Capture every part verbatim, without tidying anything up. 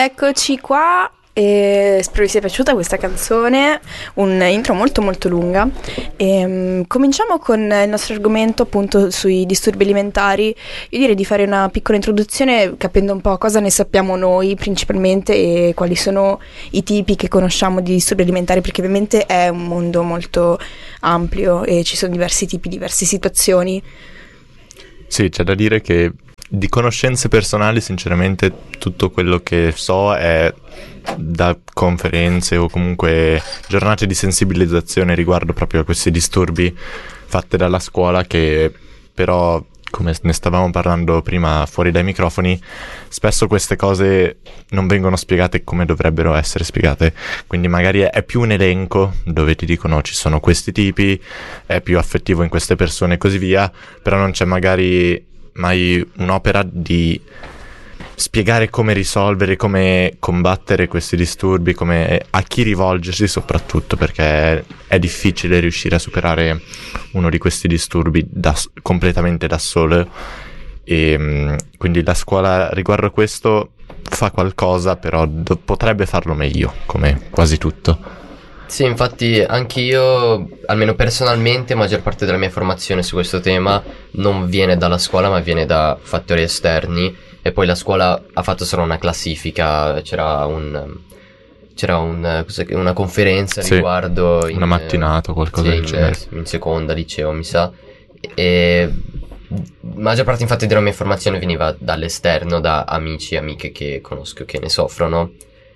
Eccoci qua, e spero vi sia piaciuta questa canzone, un intro molto molto lunga. E, um, cominciamo con il nostro argomento appunto sui disturbi alimentari. Io direi di fare una piccola introduzione capendo un po' cosa ne sappiamo noi principalmente e quali sono i tipi che conosciamo di disturbi alimentari, perché ovviamente è un mondo molto ampio e ci sono diversi tipi, diverse situazioni. Sì, c'è da dire che di conoscenze personali sinceramente tutto quello che so è da conferenze o comunque giornate di sensibilizzazione riguardo proprio a questi disturbi fatte dalla scuola, che però, come ne stavamo parlando prima fuori dai microfoni, spesso queste cose non vengono spiegate come dovrebbero essere spiegate, quindi magari è più un elenco dove ti dicono ci sono questi tipi, è più affettivo in queste persone e così via, però non c'è magari mai un'opera di spiegare come risolvere, come combattere questi disturbi, come a chi rivolgersi soprattutto, perché è difficile riuscire a superare uno di questi disturbi da, completamente da solo, e quindi la scuola riguardo a questo fa qualcosa, però do- potrebbe farlo meglio, come quasi tutto. Sì, infatti anch'io, almeno personalmente, maggior parte della mia formazione su questo tema non viene dalla scuola ma viene da fattori esterni, e poi la scuola ha fatto solo una classifica, c'era un c'era un, una conferenza sì, riguardo in, una mattinata o qualcosa sì, del genere in, in seconda liceo mi sa, e maggior parte infatti della mia formazione veniva dall'esterno, da amici e amiche che conosco che ne soffrono.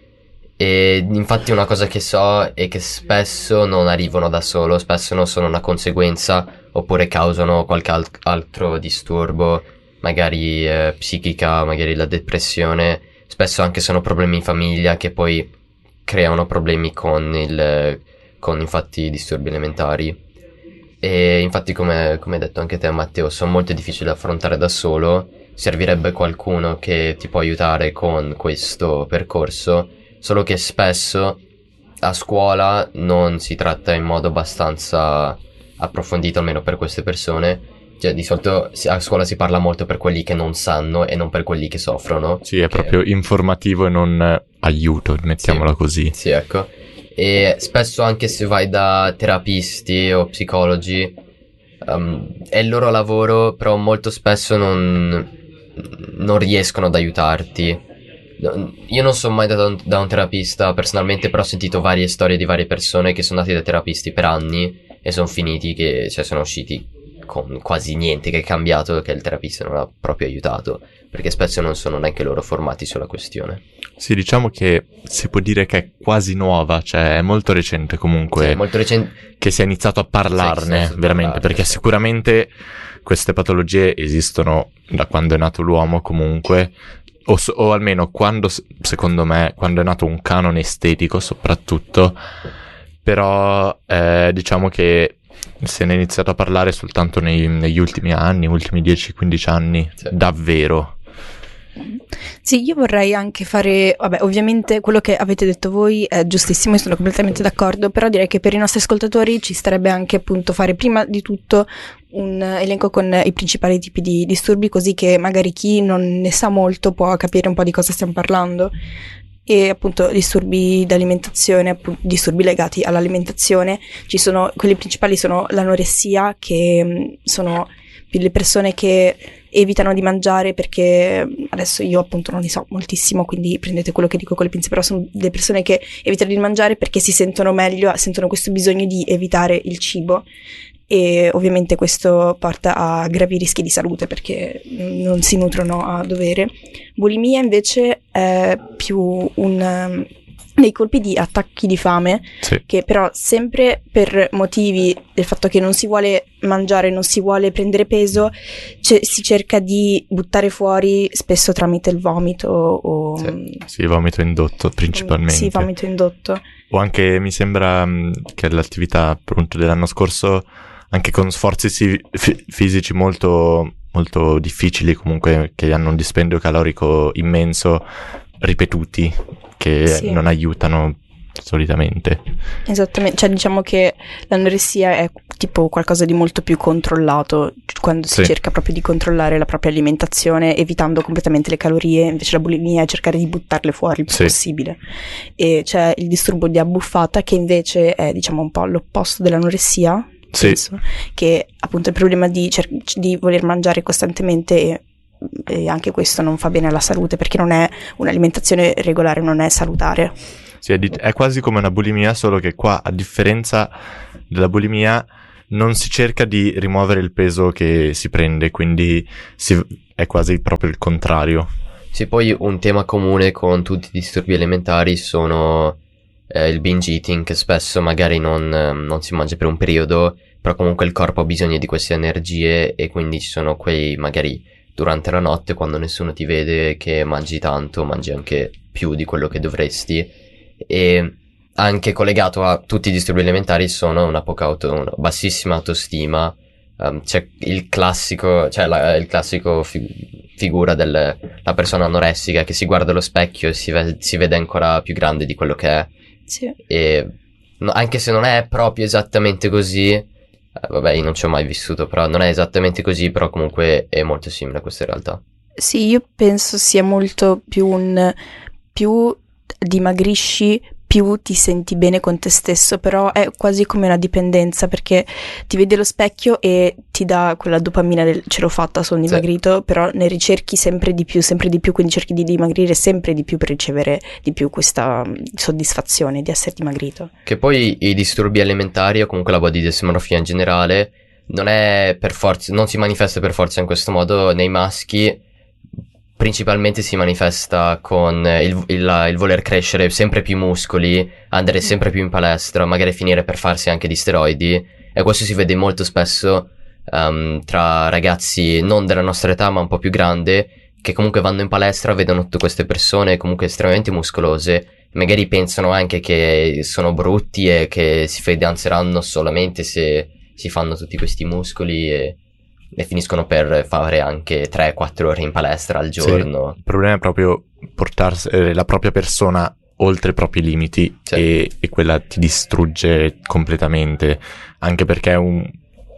E infatti una cosa che so è che spesso non arrivano da solo, spesso non sono una conseguenza oppure causano qualche al- altro disturbo, magari eh, psichica, magari la depressione, spesso anche sono problemi in famiglia che poi creano problemi con il con infatti i disturbi alimentari. E infatti come, come hai detto anche te Matteo, sono molto difficili da affrontare da solo, servirebbe qualcuno che ti può aiutare con questo percorso. Solo che spesso a scuola non si tratta in modo abbastanza approfondito, almeno per queste persone. Cioè, di solito a scuola si parla molto per quelli che non sanno e non per quelli che soffrono. Sì, è che... proprio informativo e non aiuto, mettiamola sì, così. Sì, ecco. E spesso anche se vai da terapisti o psicologi, um, è il loro lavoro, però molto spesso non, non riescono ad aiutarti. Io non sono mai da un, da un terapista personalmente, però ho sentito varie storie di varie persone che sono andati da terapisti per anni e sono finiti che, cioè sono usciti con quasi niente che è cambiato, che il terapista non ha proprio aiutato, perché spesso non sono neanche loro formati sulla questione. Sì, diciamo che si può dire che è quasi nuova, cioè è molto recente comunque, sì, molto recente che si è iniziato a parlarne, sì, veramente, parlare, perché sì. Sicuramente queste patologie esistono da quando è nato l'uomo comunque, O, o almeno quando, secondo me, quando è nato un canone estetico soprattutto, però eh, diciamo che se ne è iniziato a parlare soltanto nei, negli ultimi anni, ultimi dieci quindici anni, sì. Davvero. Sì, io vorrei anche fare, vabbè, ovviamente quello che avete detto voi è giustissimo e sono completamente d'accordo, però direi che per i nostri ascoltatori ci starebbe anche appunto fare prima di tutto un elenco con i principali tipi di disturbi, così che magari chi non ne sa molto può capire un po' di cosa stiamo parlando. E appunto disturbi d'alimentazione, appunto, disturbi legati all'alimentazione, ci sono, quelli principali sono l'anoressia, che mh, sono le persone che evitano di mangiare perché, adesso io appunto non ne so moltissimo, quindi prendete quello che dico con le pinze, però sono le persone che evitano di mangiare perché si sentono meglio, sentono questo bisogno di evitare il cibo, e ovviamente questo porta a gravi rischi di salute perché non si nutrono a dovere. Bulimia invece è più un dei colpi di attacchi di fame, sì. Che però sempre per motivi del fatto che non si vuole mangiare, non si vuole prendere peso, c- si cerca di buttare fuori spesso tramite il vomito o sì, sì, vomito indotto principalmente. Sì, vomito indotto. O anche mi sembra che l'attività appunto dell'anno scorso, anche con sforzi si- f- fisici molto molto difficili comunque, che hanno un dispendio calorico immenso, ripetuti, che sì. non aiutano solitamente. Esattamente, cioè diciamo che l'anoressia è tipo qualcosa di molto più controllato, quando si Sì. cerca proprio di controllare la propria alimentazione, evitando completamente le calorie. Invece la bulimia è cercare di buttarle fuori il più Sì. possibile. E c'è il disturbo di abbuffata, che invece è, diciamo, un po' l'opposto dell'anoressia, Sì. penso, che appunto è il problema di, cer- di voler mangiare costantemente, e, e anche questo non fa bene alla salute, perché non è un'alimentazione regolare, non è salutare. Sì, è, di- è quasi come una bulimia, solo che qua, a differenza della bulimia, non si cerca di rimuovere il peso che si prende, quindi si- è quasi proprio il contrario. Sì, poi un tema comune con tutti i disturbi alimentari sono eh, il binge eating, che spesso magari non, eh, non si mangia per un periodo, però comunque il corpo ha bisogno di queste energie, e quindi ci sono quei, magari durante la notte, quando nessuno ti vede, che mangi tanto, mangi anche più di quello che dovresti. E anche collegato a tutti i disturbi alimentari sono una poca auto, una bassissima autostima. Um, c'è il classico, cioè la, il classico fi- figura della persona anoressica che si guarda allo specchio e si, ve- si vede ancora più grande di quello che è. Sì. E no, anche se non è proprio esattamente così, eh, vabbè, io non ci ho mai vissuto, però non è esattamente così, però comunque è molto simile a questa realtà. Sì, io penso sia molto più un più dimagrisci, più ti senti bene con te stesso, però è quasi come una dipendenza, perché ti vedi allo specchio e ti dà quella dopamina del ce l'ho fatta, sono Sì. dimagrito, però ne ricerchi sempre di più, sempre di più, quindi cerchi di dimagrire sempre di più per ricevere di più questa mm, soddisfazione di essere dimagrito. Che poi i disturbi alimentari, o comunque la body dysmorphia in generale, non è per forza, non si manifesta per forza in questo modo nei maschi. Principalmente si manifesta con il, il, il voler crescere sempre più muscoli, andare sempre più in palestra, magari finire per farsi anche di steroidi, e questo si vede molto spesso um, tra ragazzi non della nostra età ma un po' più grande, che comunque vanno in palestra, vedono tutte queste persone comunque estremamente muscolose, magari pensano anche che sono brutti e che si fidanzeranno solamente se si fanno tutti questi muscoli, e e finiscono per fare anche tre quattro ore in palestra al giorno. Sì, il problema è proprio portarsi eh, la propria persona oltre i propri limiti, Sì. e, e quella ti distrugge completamente, anche perché un,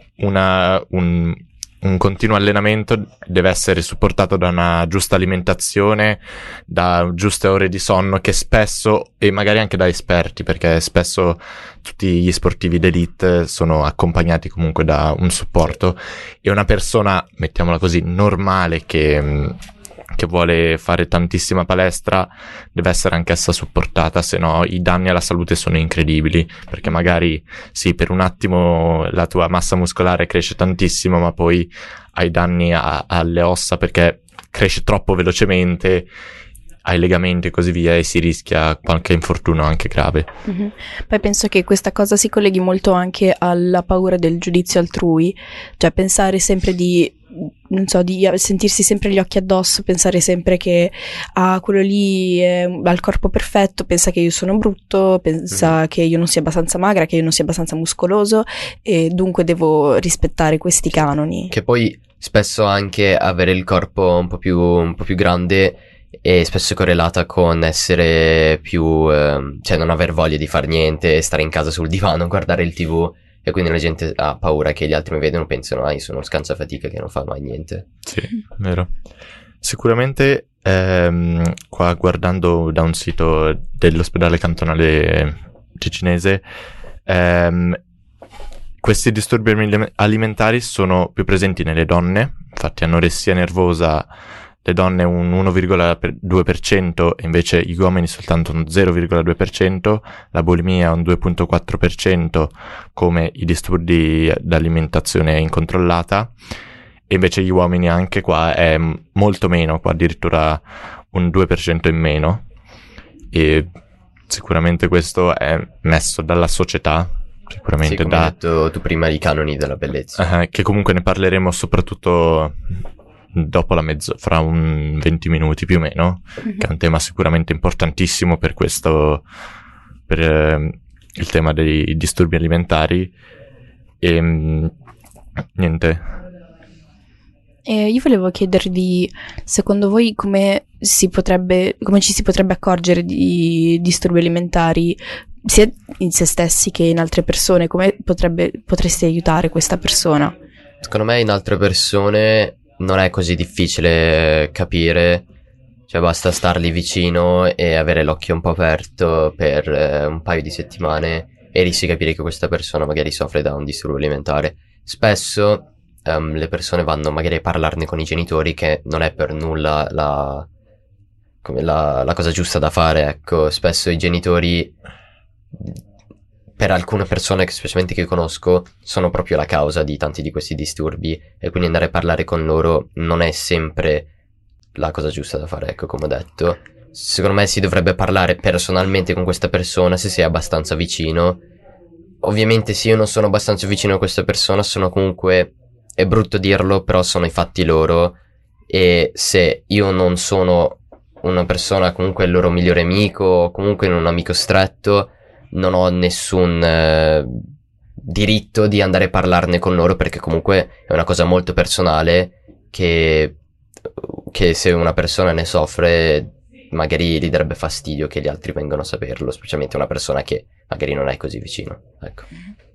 una, un, un continuo allenamento deve essere supportato da una giusta alimentazione, da giuste ore di sonno, che spesso, e magari anche da esperti, perché spesso tutti gli sportivi d'elite sono accompagnati comunque da un supporto, e una persona, mettiamola così, normale che, che vuole fare tantissima palestra deve essere anch'essa supportata, se no i danni alla salute sono incredibili, perché magari sì, per un attimo la tua massa muscolare cresce tantissimo, ma poi hai danni a, alle ossa perché cresce troppo velocemente, ai legamenti e così via, e si rischia qualche infortunio anche grave. Mm-hmm. Poi penso che questa cosa si colleghi molto anche alla paura del giudizio altrui, cioè pensare sempre di, non so, di sentirsi sempre gli occhi addosso, pensare sempre che ah, quello lì è, ha il corpo perfetto, pensa che io sono brutto, pensa mm-hmm. che io non sia abbastanza magra, che io non sia abbastanza muscoloso, e dunque devo rispettare questi canoni. Che poi spesso anche avere il corpo un po' più, un po' più grande è spesso correlata con essere più, eh, cioè non aver voglia di far niente, stare in casa sul divano, guardare il tivù, e quindi la gente ha paura che gli altri mi vedono e pensano ah, io sono scansafatiche che non fa mai niente. Sì, vero. Sicuramente ehm, qua, guardando da un sito dell'ospedale cantonale ticinese, ehm, questi disturbi alimentari sono più presenti nelle donne, infatti anoressia nervosa le donne un uno virgola due per cento e invece gli uomini soltanto un zero virgola due per cento, la bulimia un due virgola quattro per cento come i disturbi d'alimentazione incontrollata, e invece gli uomini anche qua è molto meno, qua addirittura un due per cento in meno, e sicuramente questo è messo dalla società, sicuramente sì, come da... hai detto tu prima, i canoni della bellezza. Uh, che comunque ne parleremo soprattutto dopo la mezzo, fra un venti minuti più o meno, mm-hmm. che è un tema sicuramente importantissimo per questo, per eh, il tema dei disturbi alimentari. E mh, niente. Eh, io volevo chiedervi, secondo voi come si potrebbe, come ci si potrebbe accorgere di disturbi alimentari sia in se stessi che in altre persone? Come potrebbe, potresti aiutare questa persona? Secondo me in altre persone non è così difficile capire, cioè basta stargli vicino e avere l'occhio un po' aperto per eh, un paio di settimane e rischi di capire che questa persona magari soffre da un disturbo alimentare. Spesso um, le persone vanno magari a parlarne con i genitori, che non è per nulla la, come la, la cosa giusta da fare, ecco. Spesso i genitori, per alcune persone, specialmente che conosco, sono proprio la causa di tanti di questi disturbi, e quindi andare a parlare con loro non è sempre la cosa giusta da fare, ecco, come ho detto. Secondo me si dovrebbe parlare personalmente con questa persona se sei abbastanza vicino. Ovviamente se io non sono abbastanza vicino a questa persona, sono comunque, è brutto dirlo, però sono i fatti loro, e se io non sono una persona comunque il loro migliore amico o comunque un amico stretto, non ho nessun eh, diritto di andare a parlarne con loro, perché comunque è una cosa molto personale che, che se una persona ne soffre magari gli darebbe fastidio che gli altri vengano a saperlo, specialmente una persona che magari non è così vicino, ecco.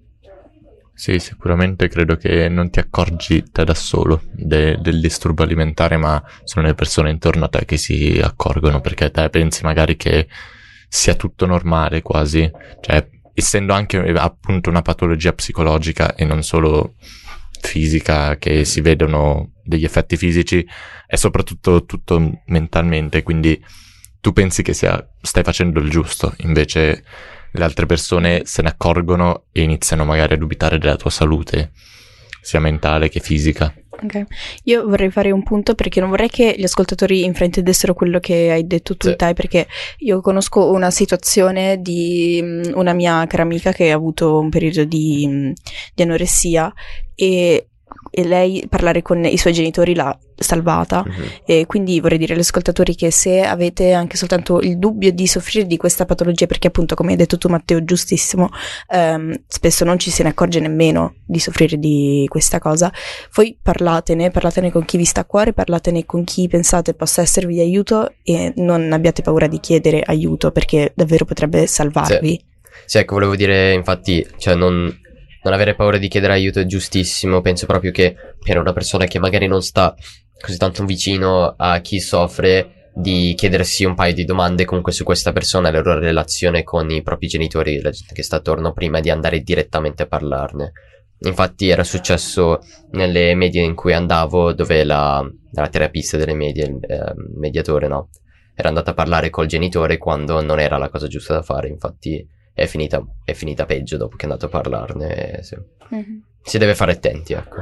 Sì, sicuramente credo che non ti accorgi te da solo de- del disturbo alimentare, ma sono le persone intorno a te che si accorgono, perché te pensi magari che sia tutto normale quasi, cioè essendo anche appunto una patologia psicologica e non solo fisica, che si vedono degli effetti fisici, è soprattutto tutto mentalmente, quindi tu pensi che sia stai facendo il giusto, invece le altre persone se ne accorgono e iniziano magari a dubitare della tua salute, sia mentale che fisica. Ok, io vorrei fare un punto, perché non vorrei che gli ascoltatori infraintendessero quello che hai detto tu, sì. Dai, perché io conosco una situazione di um, una mia cara amica che ha avuto un periodo di, um, di anoressia, e, e lei parlare con i suoi genitori l'ha salvata. Mm-hmm. E quindi vorrei dire agli ascoltatori che se avete anche soltanto il dubbio di soffrire di questa patologia, perché appunto come hai detto tu Matteo giustissimo, um, spesso non ci se ne accorge nemmeno di soffrire di questa cosa, voi parlatene, parlatene con chi vi sta a cuore, parlatene con chi pensate possa esservi di aiuto, e non abbiate paura di chiedere aiuto, perché davvero potrebbe salvarvi. Sì, sì, ecco, volevo dire, infatti, cioè non, non avere paura di chiedere aiuto è giustissimo. Penso proprio che per una persona che magari non sta così tanto vicino a chi soffre, di chiedersi un paio di domande comunque su questa persona e la loro relazione con i propri genitori, la gente che sta attorno, prima di andare direttamente a parlarne. Infatti era successo nelle medie in cui andavo, dove la, la terapista delle medie, il eh, mediatore, no, era andata a parlare col genitore quando non era la cosa giusta da fare. Infatti è finita, è finita peggio dopo che è andato a parlarne. Sì. Mm-hmm. Si deve fare attenti, ecco.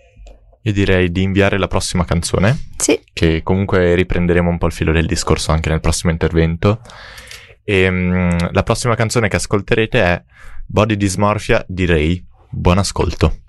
Io direi di inviare la prossima canzone, sì, che comunque riprenderemo un po' il filo del discorso anche nel prossimo intervento. E um, la prossima canzone che ascolterete è Body Dysmorphia di Ray. Buon ascolto.